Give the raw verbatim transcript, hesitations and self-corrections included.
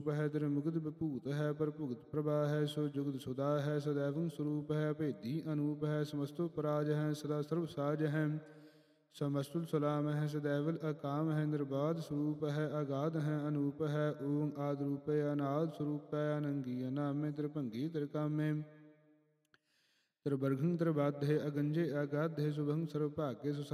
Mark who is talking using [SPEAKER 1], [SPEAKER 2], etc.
[SPEAKER 1] ਹੈ ਤ੍ਰਿਮੁਕਤ ਵਿਭੂਤ ਹੈ ਪਰ ਭੁਗਤ ਪ੍ਰਭਾ ਹੈ ਸੋ ਜੁਗਤ ਸੁਦਾ ਹੈ ਸदैवं ਸਰੂਪ ਹੈ ਭੇਦੀ ਅਨੂਪ ਹੈ ਸਮਸਤੋ ਪਰਾਜ ਹੈ ਸਦਾ ਸਰਬ ਸਾਜ ਹੈ ਸਮਸਤੁਲ ਸਲਾਮ ਹੈ ਸदैवल ਅਕਾਮ ਹੈ ਨਿਰਬਾਧ ਸਰੂਪ ਹੈ ਅਗਾਧ ਹੈ ਅਨੂਪ ਹੈ ਓਮ ਆਦਿ ਰੂਪੇ ਅਨਾਦ ਸਰੂਪ ਹੈ ਅਨੰਗੀ ਅਨਾਮੇ ਤ੍ਰਿਭੰਗੀ ਤ੍ਰਿਕਾਮੇ ਤ੍ਰਿਵਰਘੰ ਤ੍ਰਿਬਾਧੇ ਅਗੰਜੇ ਅਗਾਧੇ ਸੁਭੰ ਸਰਵ ਭਾਗੇ